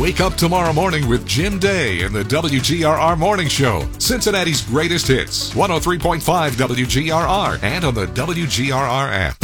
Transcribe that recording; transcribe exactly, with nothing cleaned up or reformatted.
Wake up tomorrow morning with Jim Day in the W G R R Morning Show. Cincinnati's greatest hits. one oh three point five W G R R and on the W G R R app.